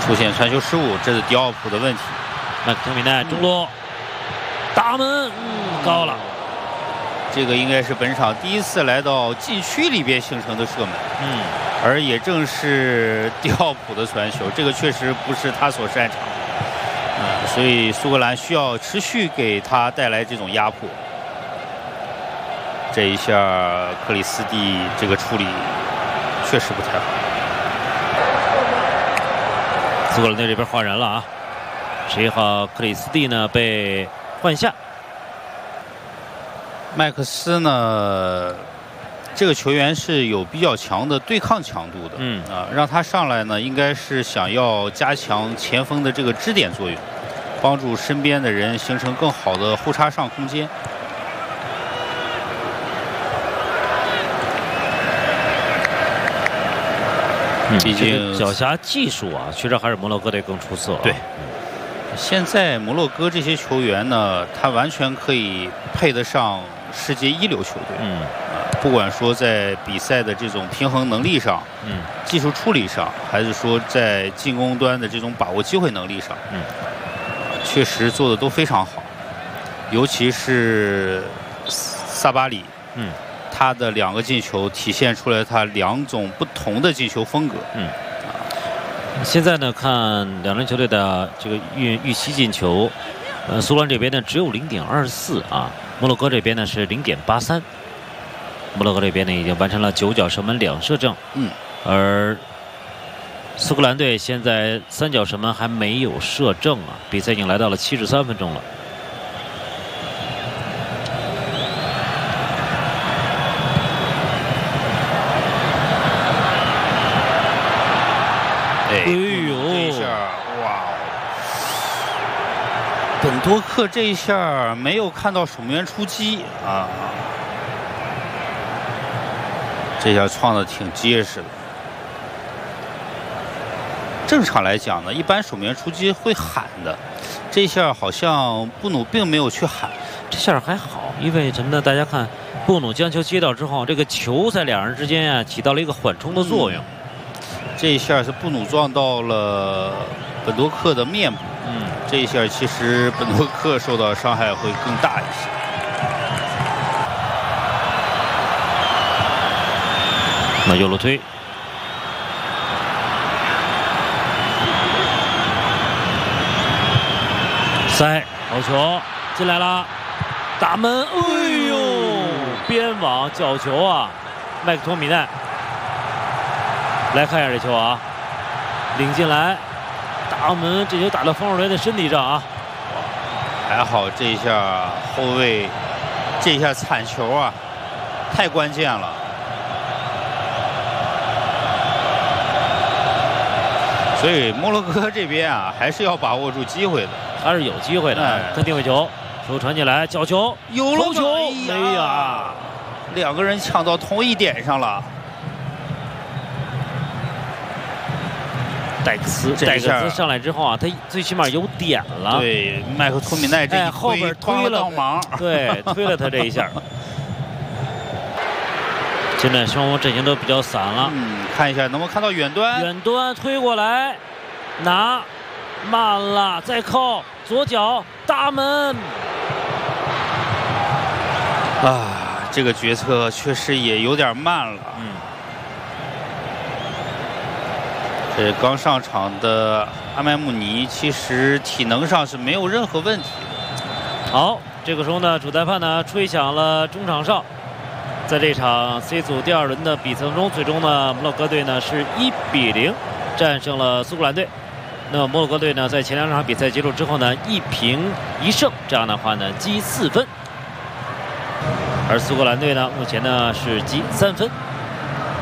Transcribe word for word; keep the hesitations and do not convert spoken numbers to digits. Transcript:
出现传球失误，这是迪奥普的问题。 麦克托米奈中路，大门，嗯，高了。 这个应该是本场第一次来到禁区里边形成的射门。 嗯， 而也正是迪奥普的传球，这个确实不是他所擅长的。嗯，所以苏格兰需要持续给他带来这种压迫。这一下克里斯蒂这个处理确实不太好。 苏格兰队这边换人了啊，十一号克里斯蒂呢被换下。 麦克斯呢，这个球员是有比较强的对抗强度的， 嗯啊，让他上来呢，应该是想要加强前锋的这个支点作用，帮助身边的人形成更好的后插上空间。毕竟脚下技术啊，确实还是摩洛哥队更出色、啊。 对，现在摩洛哥这些球员呢，他完全可以配得上世界一流球队。 嗯， 呃，不管说在比赛的这种平衡能力上， 嗯， 技术处理上，还是说在进攻端的这种把握机会能力上， 嗯， 确实做的都非常好。尤其是萨巴里， 嗯。 他的两个进球体现出来他两种不同的进球风格。 嗯，现在呢，看两支球队的这个预预期进球，呃，苏格兰这边呢只有零点二四啊，摩洛哥这边呢是零点八三。摩洛哥这边呢已经完成了九脚射门两射正， 嗯， 而苏格兰队现在三脚射门还没有射正啊，比赛已经来到了七十三分钟了。 哎呦，这一下哇！本多克这一下没有看到守门员出击啊，这下创的挺结实的。正常来讲呢，一般守门员出击会喊的，这一下好像布努并没有去喊。 这下还好，因为什么呢？大家看，布努将球接到之后，这个球在两人之间啊起到了一个缓冲的作用。 嗯这一下是布努撞到了本多克的面部， 嗯， 这一下其实本多克受到伤害会更大一些。 那右路推，塞好球进来了，大门，哎呦，边网角球啊，麦克托米奈。来看一下这球啊，领进来，大门这球打到方若雷的身体上啊， 还好这一下后卫这一下铲球啊，太关键了。所以摩洛哥这边啊，还是要把握住机会的， 还是有机会的。 哎、 看定位球，球传进来，角球， 有了球， 哎呀，两个人抢到同一点上了。 戴克斯，戴克斯上来之后啊，他最起码有点了。 对，麦克托米奈这一推、 哎、后边推了帮忙， 对，推了他这一下。现在双方阵型都比较散了。 嗯，看一下能不能看到远端。 远端推过来，拿慢了，再扣左脚大门。 啊，这个决策确实也有点慢了。 嗯。 这刚上场的阿麦穆尼其实体能上是没有任何问题的。 好，这个时候呢，主裁判呢吹响了中场哨，在这场 C 组第二轮的比赛中，最终呢摩洛哥队呢是一比零战胜了苏格兰队。那么摩洛哥队呢在前两场比赛结束之后呢一平一胜，这样的话呢积四分，而苏格兰队呢目前呢是积三分。